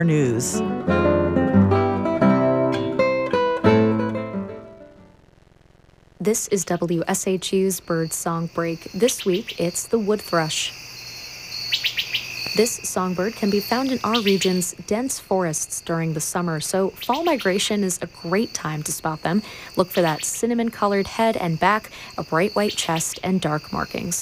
News. This is WSHU's Bird Song Break. This week, it's the wood thrush. This songbird can be found in our region's dense forests during the summer, so fall migration is a great time to spot them. Look for that cinnamon-colored head and back, a bright white chest, and dark markings.